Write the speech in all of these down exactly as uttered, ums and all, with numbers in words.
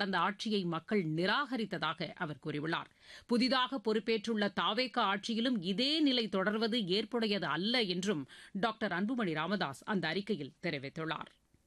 கடந்த ஆட்சியை மக்கள் நிராகரித்ததாக அவர் கூறியுள்ளார். புதிதாக பொறுப்பேற்றுள்ள தாவேக ஆட்சியிலும் இதே நிலை தொடர்வது ஏற்புடையது அல்ல என்றும் டாக்டர் அன்புமணி ராமதாஸ் அந்த அறிக்கையில் தெரிவித்துள்ளார்.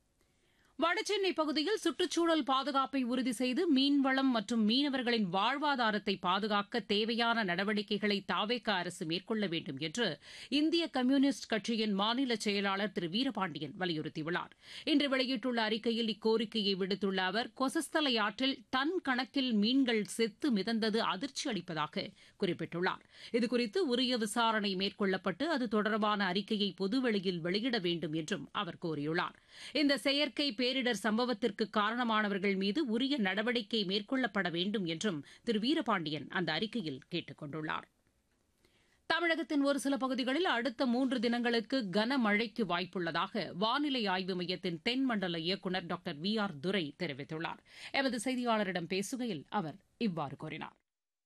வடசென்னை பகுதியில் சுற்றுச்சூழல் பாதுகாப்பை உறுதி செய்து மீன்வளம் மற்றும் மீனவர்களின் வாழ்வாதாரத்தை பாதுகாக்க தேவையான நடவடிக்கைகளை தாவேக அரசு மேற்கொள்ள வேண்டும் என்று இந்திய கம்யூனிஸ்ட் கட்சியின் மாநில செயலாளர் திரு வீரபாண்டியன் வலியுறுத்தியுள்ளார். இன்று வெளியிட்டுள்ள அறிக்கையில் இக்கோரிக்கையை விடுத்துள்ள அவர், கொசஸ்தலை ஆற்றில் டன் கணக்கில் மீன்கள் செத்து மிதந்தது அதிர்ச்சி அளிப்பதாக குறிப்பிட்டுள்ளார். இதுகுறித்து உரிய விசாரணை மேற்கொள்ளப்பட்டு அது தொடர்பான அறிக்கையை பொதுவெளியில் வெளியிட வேண்டும் என்றும் அவர் கோரியுள்ளார். இந்த செயற்கை பேரிடர் சம்பவத்திற்கு காரணமானவர்கள் மீது உரிய நடவடிக்கை மேற்கொள்ளப்பட வேண்டும் என்றும் திரு வீரபாண்டியன் அந்த அறிக்கையில் கேட்டுக் கொண்டுள்ளார். தமிழகத்தின் ஒரு சில பகுதிகளில் அடுத்த மூன்று தினங்களுக்கு கனமழைக்கு வாய்ப்புள்ளதாக வானிலை ஆய்வு மையத்தின் தென்மண்டல இயக்குநர் டாக்டர் வி ஆர் துரை தெரிவித்துள்ளார். எமது செய்தியாளரிடம் பேசுகையில் அவர் இவ்வாறு கூறினார்.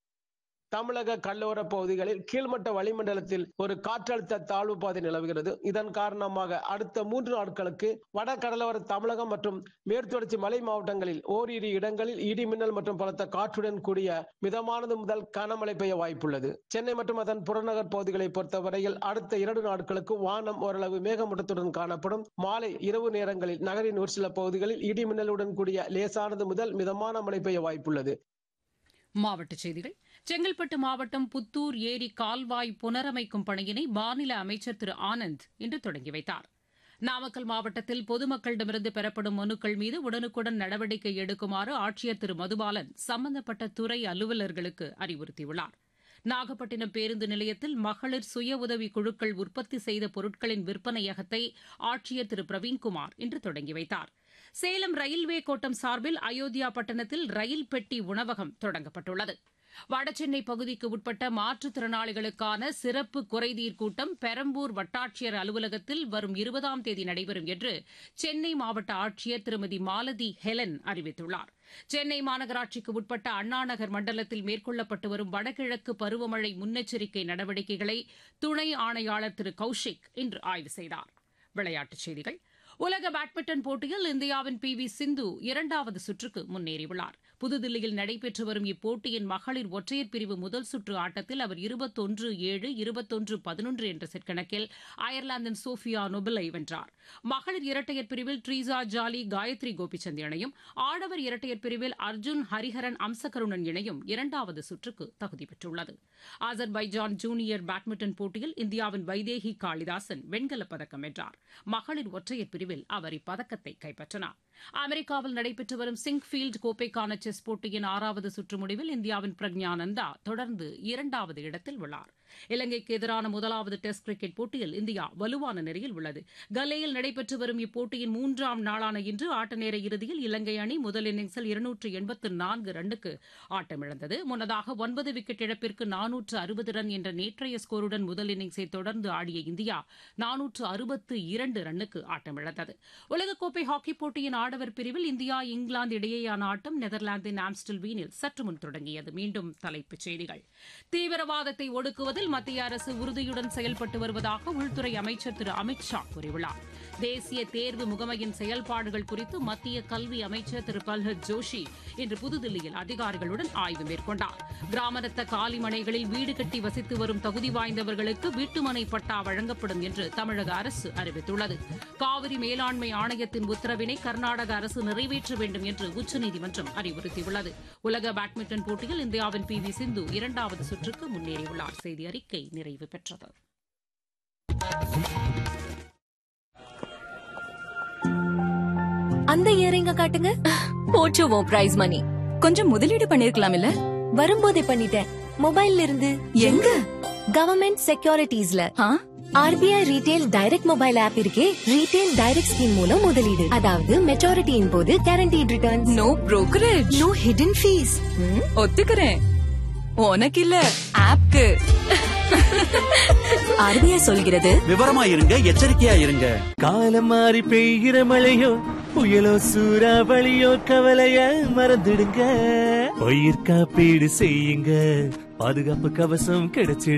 தமிழக கடலோர பகுதிகளில் கீழ்மட்ட வளிமண்டலத்தில் ஒரு காற்றழுத்த தாழ்வு பாதை நிலவுகிறது. இதன் காரணமாக அடுத்த மூன்று நாட்களுக்கு வட கடலோர தமிழகம் மற்றும் மேற்குத்தொடர்ச்சி மலை மாவட்டங்களில் ஓரிரு இடங்களில் இடி மின்னல் மற்றும் பலத்த காற்றுடன் கூடிய மிதமானது முதல் கனமழை பெய்ய வாய்ப்புள்ளது. சென்னை மற்றும் அதன் புறநகர் பகுதிகளை பொறுத்தவரையில் அடுத்த இரண்டு நாட்களுக்கு வானம் ஓரளவு மேகமூட்டத்துடன் காணப்படும். மாலை இரவு நேரங்களில் நகரின் ஒரு சில பகுதிகளில் இடி மின்னலுடன் கூடிய லேசானது முதல் மிதமான மழை பெய்ய வாய்ப்புள்ளது. மாவட்டச் செய்திகள். செங்கல்பட்டு மாவட்டம் புத்தூர் ஏரி கால்வாய் புனரமைக்கும் பணியினை மாநில அமைச்சர் திரு ஆனந்த் இன்று தொடங்கி வைத்தார். நாமக்கல் மாவட்டத்தில் பொதுமக்களிடமிருந்து பெறப்படும் மனுக்கள் மீது உடனுக்குடன் நடவடிக்கை எடுக்குமாறு ஆட்சியர் திரு மதுபாலன் சம்பந்தப்பட்ட துறை அலுவலர்களுக்கு அறிவுறுத்தியுள்ளார். நாகப்பட்டினம் பேருந்து நிலையத்தில் மகளிர் சுய உதவி குழுக்கள் உற்பத்தி செய்த பொருட்களின் விற்பனையகத்தை ஆட்சியர் திரு பிரவீன்குமார் இன்று தொடங்கி வைத்தார். சேலம் ரயில்வே கோட்டம் சார்பில் அயோத்தியா பட்டணத்தில் ரயில் பெட்டி உணவகம் தொடங்கப்பட்டுள்ளது. வடசென்னை பகுதிக்கு உட்பட்ட மாற்றுத்திறனாளிகளுக்கான சிறப்பு குறைதீர் கூட்டம் பெரம்பூர் வட்டாட்சியர் அலுவலகத்தில் வரும் இருபதாம் தேதி நடைபெறும் என்று சென்னை மாவட்ட ஆட்சியர் திருமதி மாலதி ஹெலன் அறிவித்துள்ளார். சென்னை மாநகராட்சிக்கு உட்பட்ட அண்ணாநகர் மண்டலத்தில் மேற்கொள்ளப்பட்டு வரும் வடகிழக்கு பருவமழை முன்னெச்சரிக்கை நடவடிக்கைகளை துணை ஆணையாளர் திரு கௌஷிக் இன்று ஆய்வு செய்தார். விளையாட்டுச் செய்திகள். உலக பேட்மிண்டன் போட்டியில் இந்தியாவின் பி வி சிந்து இரண்டாவது சுற்றுக்கு முன்னேறியுள்ளார். புதுதில்லியில் நடைபெற்று வரும் இப்போட்டியின் மகளிர் ஒற்றையர் பிரிவு முதல் சுற்று ஆட்டத்தில் அவர் இருபத்தொன்று ஏழு இருபத்தொன்று பதினொன்று என்ற செட் கணக்கில் அயர்லாந்தின் சோஃபியா நொபலை வென்றார். மகளிர் இரட்டையர் பிரிவில் ட்ரீசா ஜாலி காயத்ரி கோபிச்சந்த் இணையும், ஆடவர் இரட்டையர் பிரிவில் அர்ஜுன் ஹரிஹரன் அம்சகருணன் இணையும் இரண்டாவது சுற்றுக்கு தகுதி பெற்றுள்ளது. அசர்பைஜான் ஜூனியர் பேட்மிண்டன் போட்டியில் இந்தியாவின் வைதேகி காளிதாசன் வெண்கலப் பதக்கம் வென்றார். மகளிர் ஒற்றையர் பிரிவில் அவர் இப்பதக்கத்தை கைப்பற்றினார். அமெரிக்காவில் நடைபெற்று வரும் சிங்ஃபீல்டு கோப்பைக்கான செஸ் போட்டியின் ஆறாவது சுற்று முடிவில் இந்தியாவின் பிரக்ஞானந்தா தொடர்ந்து இரண்டாவது இடத்தில் உள்ளார். இலங்கைக்கு எதிரான முதலாவது டெஸ்ட் கிரிக்கெட் போட்டியில் இந்தியா வலுவான நிலையில் உள்ளது. கல்லேயில் நடைபெற்று வரும் இப்போட்டியின் மூன்றாம் நாளான இன்று ஆட்ட நேர இறுதியில் இலங்கை அணி முதல் இன்னிங்ஸில் இருநூற்று எண்பத்து நான்கு ரன்னுக்கு ஆட்டமிழந்தது. முன்னதாக ஒன்பது விக்கெட் இழப்பிற்கு நானூற்று அறுபது ரன் என்ற நேற்றைய ஸ்கோருடன் முதல் இன்னிங்ஸை தொடர்ந்து ஆடிய இந்தியா நானூற்று அறுபத்து இரண்டு ரன்னுக்கு ஆட்டமிழந்தது. உலகக்கோப்பை ஹாக்கி போட்டியின் ஆடவர் பிரிவில் இந்தியா இங்கிலாந்து இடையேயான ஆட்டம் நெதர்லாந்தின் ஆம்ஸ்டல்வீனில் சற்று முன் தொடங்கியது. மீண்டும் தலைப்புச் செய்திகள். தீவிரவாதத்தை ஒடுக்குவதில் மத்திய அரசு உறுதியுடன் செயல்பட்டு வருவதாக உள்துறை அமைச்சர் திரு அமித் ஷா கூறியுள்ளார். தேசிய தேர்வு முகமையின் செயல்பாடுகள் குறித்து மத்திய கல்வி அமைச்சர் திரு பல்ஹத் ஜோஷி இன்று புதுதில்லியில் அதிகாரிகளுடன் ஆய்வு மேற்கொண்டார். கிராமரத்த காலிமனைகளில் வீடு கட்டி வசித்து வரும் தகுதி வாய்ந்தவர்களுக்கு வீட்டுமனை பட்டா வழங்கப்படும் என்று தமிழக அரசு அறிவித்துள்ளது. காவிரி மேலாண்மை ஆணையத்தின் உத்தரவினை கர்நாடக அரசு நிறைவேற்ற வேண்டும் என்று உச்சநீதிமன்றம் அறிவுறுத்தியுள்ளது. உலக பேட்மிண்டன் போட்டியில் இந்தியாவின் பி வி சிந்து இரண்டாவது சுற்றுக்கு முன்னேறியுள்ளார். செய்தி அறிக்கை நிறைவு பெற்றது. அந்த இயரிங்க காட்டுங்க. போச்சுவோம் பிரைஸ் மணி. கொஞ்சம் முதலீடு பண்ணிருக்கலாம் இல்ல? வரும்போதே பண்ணிட்டேன். மொபைல்ல இருந்து. எங்க? Government செக்யூரிட்டிஸ்ல. RBI retail direct mobile app இருக்கே, ரீடெயில் டைரக்ட் ஸ்கீம் மூலம் முதலீடு. அதாவது மெச்சூரிட்டியின் போது guaranteed returns. No brokerage, no hidden fees. ஒத்துக்கிறேன். உனக்கு இல்ல, ஆப்க்கு. ஆர்பிஐ சொல்கிறது விவரமா இருங்க, எச்சரிக்கையா இருங்க. காலம் மாறி பெய்கிற மழையோ புயலோ சூறாவளியோ கவலைய மறந்துடுங்க. பயிர் காப்பீடு செய்யுங்க, பாதுகாப்பு கவசம் கிடைச்சிடும்.